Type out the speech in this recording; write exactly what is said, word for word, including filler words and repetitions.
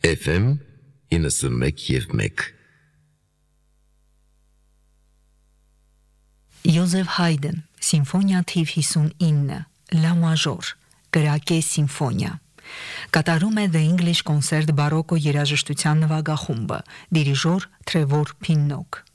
Էֆ էմ իննսունմեկ և մեկ Յոզեֆ Հայդեն, Սիմֆոնիա թիվ հիսունինը, Լա մաժոր, կրակե սիմֆոնիա։ Կատարում է The English Concert բարոկո երաժշտության նվագախումբը, դիրիժոր Թրևոր Փիննոկ։